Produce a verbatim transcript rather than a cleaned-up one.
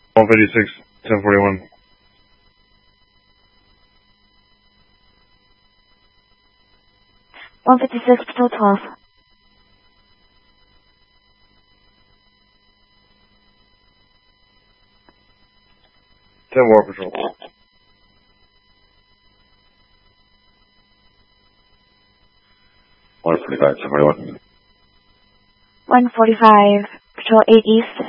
one fifty-six, ten forty-one. one fifty-six, Patrol twelve. ten War Patrol. one forty-five, ten forty-one. one forty-five, Patrol eight East.